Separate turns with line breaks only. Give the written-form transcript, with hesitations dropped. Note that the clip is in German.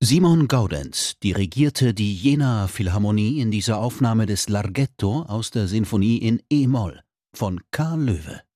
Simon Gaudenz dirigierte die Jenaer Philharmonie in dieser Aufnahme des Larghetto aus der Sinfonie in e-Moll von Carl Loewe.